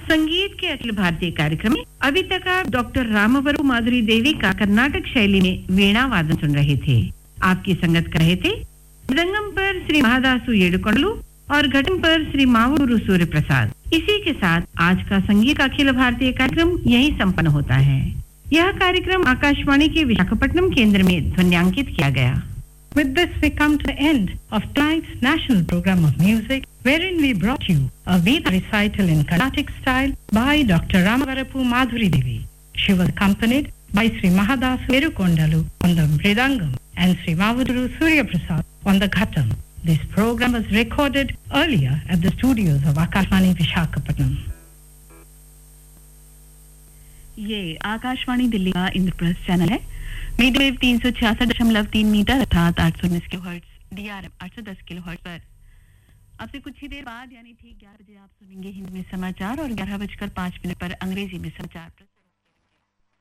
संगीत के अखिल भारतीय कार्यक्रम में अभी तक आप डॉक्टर रामवरपु माधुरी देवी का कर्नाटक शैली में वीणा वादन सुन रहे थे। आपकी संगत कर रहे थे मृदंगम पर श्री महादासु येडुकोंडलु और घटम पर श्री मावूरू सूर्य प्रसाद। इसी के साथ आज का संगीत का अखिल भारतीय कार्यक्रम यहीं संपन्न होता है। यह कार्यक्रम आकाशवाणी के विशाखापट्टनम केंद्र में ध्वन्यांकित किया गया। With this, we come to the end of tonight's national program of music, wherein we brought you a Veena recital in Carnatic style by Dr. Ramavarapu Madhuri Devi. She was accompanied by Sri Mahadasu Yedukondalu on the mridangam and Sri Mavuduru Surya Prasad on the ghatam. This program was recorded earlier at the studios of Akashvani Visakhapatnam. ये आकाशवाणी दिल्ली का Indraprastha channel है। Medium wave 366.3 metre अर्थात 819 kilohertz DRM 810 kilohertz पर। अब से कुछ ही देर बाद यानी ठीक 11 बजे आप सुनेंगे हिंदी में समाचार और 11:05 पर अंग्रेजी में समाचार।